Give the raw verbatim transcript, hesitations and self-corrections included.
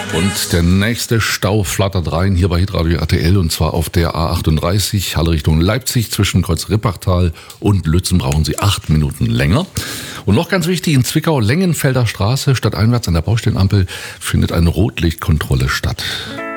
Und der nächste Stau flattert rein hier bei Hitradio R T L und zwar auf der A achtunddreißig, Halle Richtung Leipzig. Zwischen Kreuz Rippachtal und Lützen brauchen Sie acht Minuten länger. Und noch ganz wichtig, in Zwickau, Lengenfelder Straße, stadteinwärts an der Baustellenampel, findet eine Rotlichtkontrolle statt.